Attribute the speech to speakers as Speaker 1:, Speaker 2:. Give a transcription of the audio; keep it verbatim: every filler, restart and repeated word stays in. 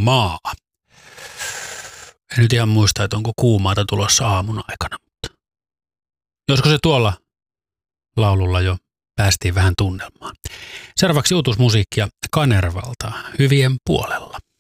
Speaker 1: kuumaa. En nyt ihan muista, että onko kuumaata tulossa aamun aikana, mutta josko se tuolla laululla jo päästiin vähän tunnelmaan. Seuraavaksi uutuusmusiikkia Kanervalta Hyvien puolella.